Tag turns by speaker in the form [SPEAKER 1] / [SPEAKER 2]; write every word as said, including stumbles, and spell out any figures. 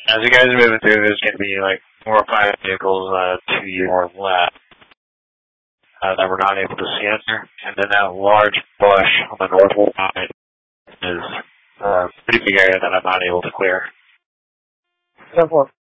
[SPEAKER 1] As you guys are moving through, there's going to be like four or five vehicles uh, to your left uh, that we're not able to see under. And then that large bush on the north side is a pretty big area that I'm not able to clear.
[SPEAKER 2] ten four.